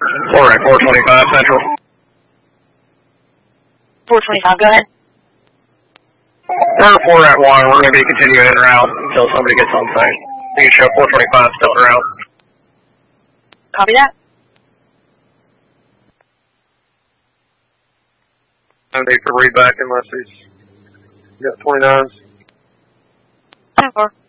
4 at 425 Central. 425, go ahead. We're 4 at 1. We're going to be continuing en route until somebody gets on site. You can show 425 still en route. Copy that. No need for read back unless he's got 29s. 10-4.